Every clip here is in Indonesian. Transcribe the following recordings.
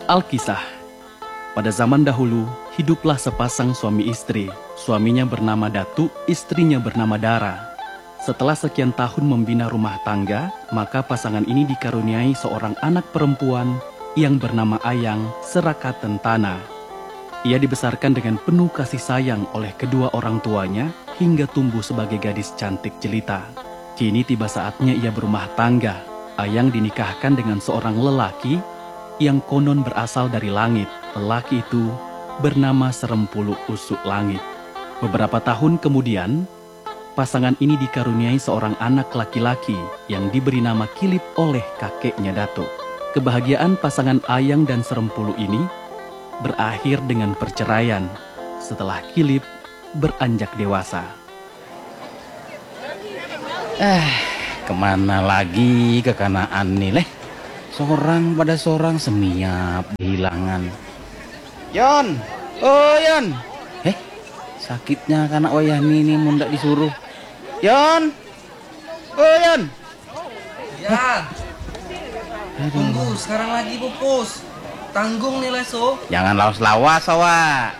Alkisah. Pada zaman dahulu, hiduplah sepasang suami istri. Suaminya bernama Datu, istrinya bernama Dara. Setelah sekian tahun membina rumah tangga, maka pasangan ini dikaruniai seorang anak perempuan yang bernama Ayang Serakaten Tanah. Ia dibesarkan dengan penuh kasih sayang oleh kedua orang tuanya hingga tumbuh sebagai gadis cantik jelita. Kini tiba saatnya ia berumah tangga. Ayang dinikahkan dengan seorang lelaki yang konon berasal dari langit. Lelaki itu bernama Serempulu Usuk Langit. Beberapa tahun kemudian, pasangan ini dikaruniai seorang anak laki-laki yang diberi nama Kilip oleh kakeknya Datuk. Kebahagiaan pasangan Ayang dan Serempulu ini berakhir dengan perceraian setelah Kilip beranjak dewasa. Kemana lagi kekanaan nih leh? Seorang pada seorang semiap kehilangan. Yon, oh Yon. Sakitnya kanak wayani ini mundak disuruh. Yon, oh Yon. Ya, tunggu sekarang lagi pupus. Tanggung nih leso. Jangan lawas-lawas awak.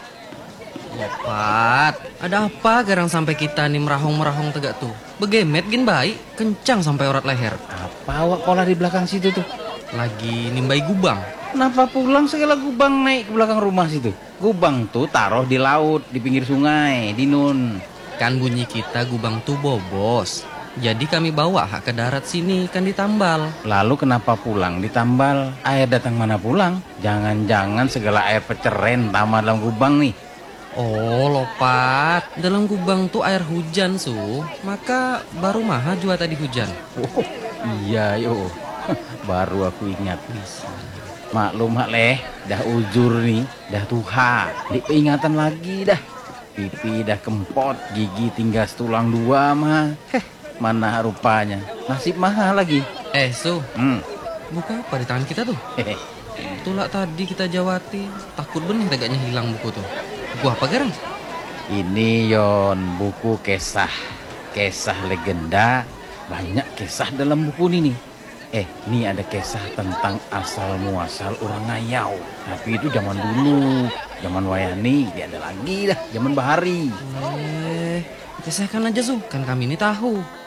Lepat, ada apa garang sampai kita nih merahong-merahong tegak tuh? Begemet gin baik, kencang sampai urat leher. Apa awak pola di belakang situ tuh? Lagi nimbai gubang. Kenapa pulang segala gubang naik ke belakang rumah situ? Gubang tuh taruh di laut, di pinggir sungai, di nun. Kan bunyi kita gubang tuh bobos. Jadi kami bawa hak ke darat sini kan ditambal. Lalu kenapa pulang ditambal? Air datang mana pulang? Jangan-jangan segala air peceren tambah dalam gubang nih. Oh lopat, dalam gubang tuh air hujan su. Maka baru maha jua tadi hujan. Oh, iya yo. Baru aku ingat. Maklum hak leh, dah ujur nih, dah tuha. Diingatan lagi dah. Pipi dah kempot, gigi tinggal setulang dua mah. Mana rupanya. Nasib mahal lagi. Su, buku apa di tangan kita tuh? Tulak tadi kita jawati. Takut benih tegaknya hilang buku tuh. Buku apa garang? Ini Yon, buku kisah. Kisah legenda. Banyak kisah dalam buku ini nih. Ini ada kisah tentang asal muasal orang Ngayau. Tapi itu zaman dulu. Zaman wayani, dia ada lagi dah. Zaman bahari. Kisahkan aja su, kan kami ini tahu.